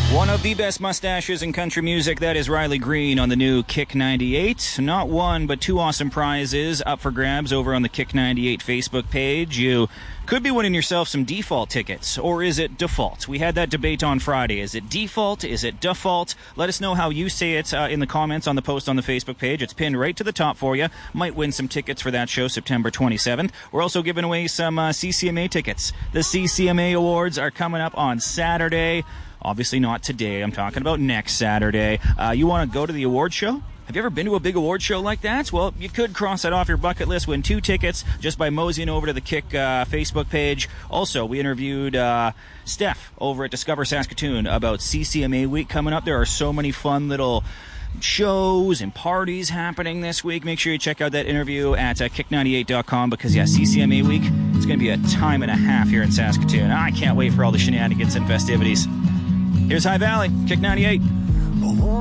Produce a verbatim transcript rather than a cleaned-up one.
One of the best mustaches in country music, that is Riley Green on the new Kick ninety-eight. Not one, but two awesome prizes up for grabs over on the Kick ninety-eight Facebook page. You could be winning yourself some default tickets, or is it default? We had that debate on Friday. Is it default? Is it default? Let us know how you say it uh, in the comments on the post on the Facebook page. It's pinned right to the top for you. Might win some tickets for that show September twenty-seventh. We're also giving away some uh, C C M A tickets. The C C M A Awards are coming up on Saturday. Obviously not today. I'm talking about next Saturday. Uh, you want to go to the award show? Have you ever been to a big award show like that? Well, you could cross that off your bucket list, win two tickets just by moseying over to the Kick uh, Facebook page. Also, we interviewed uh, Steph over at Discover Saskatoon about C C M A Week coming up. There are so many fun little shows and parties happening this week. Make sure you check out that interview at uh, kick ninety-eight dot com because, yeah, C C M A Week, it's going to be a time and a half here in Saskatoon. I can't wait for all the shenanigans and festivities. Here's High Valley, Kick ninety-eight.